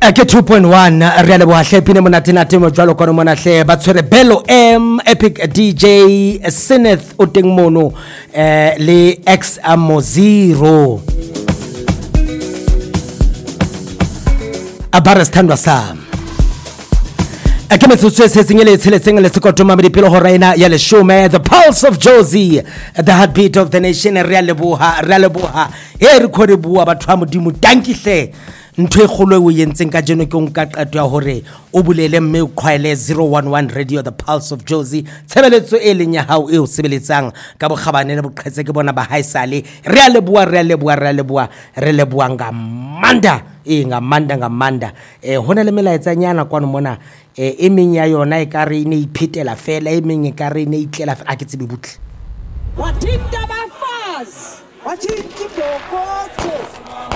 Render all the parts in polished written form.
Ke 2.1 re le boa hlepine monatenate mo jwalo kono mona hle ba tshwere Bello M Epic DJ Seneth o teng mono le X Amoziro abara standwa sam ke metsotso se sengele tsheletseng le sekoto mamedi pelo ho raina ya le shome the pulse of Jozi the heartbeat of the nation re leboha e re khore bua batho ba modimo tankihle ntwe kholo o yentseng ka jeno ke nka qato ya hore o bulele mme o khwaele 011 radio the pulse of Jozi tshebeletso e leng ya hao e o sebeletsang ka bokgabane le boqhetse ke bona ba haisale re leboa nga manda nga manda hona le melaetsa nyana kwano mona e meng ya yona e ka re ine iphetela fela e meng e ka re ine itlela a ke tsebe butle wathinta bafazi wathinta ibhokotho.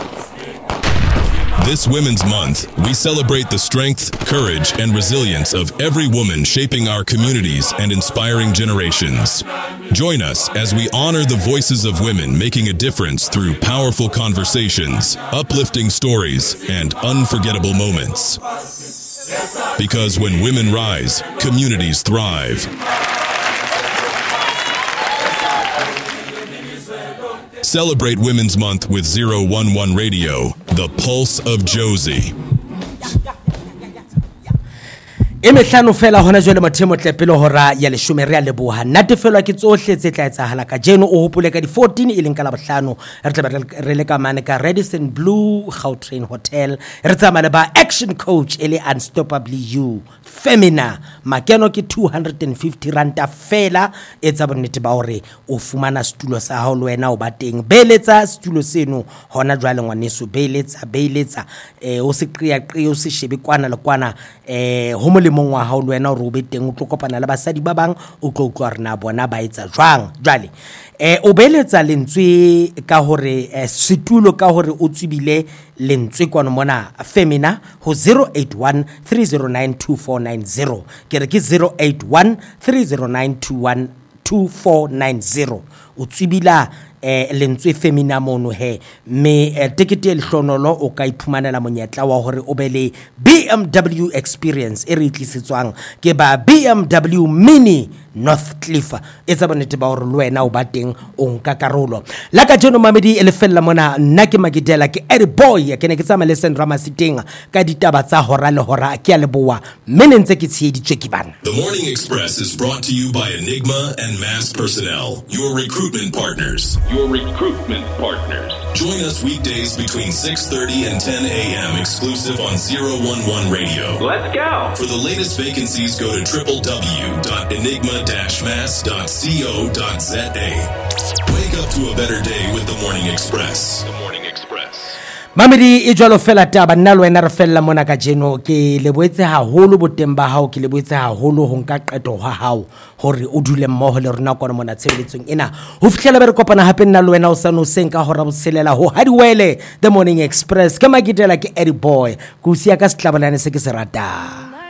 This Women's Month, we celebrate the strength, courage, and resilience of every woman shaping our communities and inspiring generations. Join us as we honor the voices of women making a difference through powerful conversations, uplifting stories, and unforgettable moments. Because when women rise, communities thrive. Celebrate Women's Month with 011 Radio, the pulse of Jozi. Emehlano fela hona jwale mothemo tlepelo hora ya leshome re a leboha natefelwa ke tsohle tse tla etsahala ka jeno o hopole ka di 14 e leng ka la bohlano re tla re le ka mane ka Radisson Blue Gautrain Hotel re tsamaya ba action coach ele unstoppably you femina makeno ke 250 ranta fela etsa bonnete ba hore o fumana stulo sa hao le wena o ba teng beletsa stulo seno hona jwale ngwaneso beletsa o se qia o se shebe kwana le kwana ho mong wa hao le wena o be teng o tlo kopana le basadi ba bang o tlo utlwa rena bona ba etsa jwang jwale o beletsa lentswe ka hore situlo ka hore o tsibile lentswe kwano mona femina ho 0813092490 ke re ke 0813092490 o tsibila lentswe femina mono he me ticket le hlonolo o ka iphumanela monyetla wa hore o be le BMW experience e re tlisetswang ke ba BMW Mini Northcliffe etsa bonnete ba hore le wena o ba teng o nka karolo la ka jeno mamedi ele fella mona nna ke magidela ke Eddie Boy ke ne ke tsama le Sandra Masiteng ka ditaba tsa hora le hora ke a leboa mme ntse ke tsheditswe ke bana. The Morning Express is brought to you by Enigma and Mass Personnel, your recruitment partners. Join us weekdays between 6:30 and 10 a.m. exclusive on 011 Radio. Let's go. For the latest vacancies, go to www.enigma-mass.co.za. Wake up to a better day with the Morning Express. Mamedi e jwalo fela taba nna le wena re fella mona ka jeno ke leboetse haholo boteng ba hao ke leboetse haholo ho nka qeto ha hao hore o dule mmoho le rona kwana mona tshebeletsong ena ho fihlela be re kopana hape nna le wena o sano senka hora boselela ho hadiwele the Morning Express ke magidela ke Eddie Boy ku sia ka setlabalane se ke se rata.